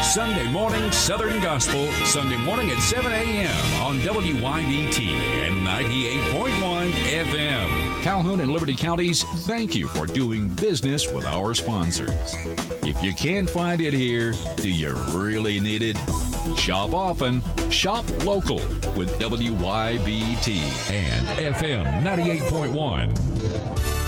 Sunday morning Southern Gospel, Sunday morning at 7 a.m. on WYBT and 98.1 FM. Calhoun and Liberty Counties, thank you for doing business with our sponsors. If you can't find it here, do you really need it? Shop often, shop local with WYBT and FM 98.1.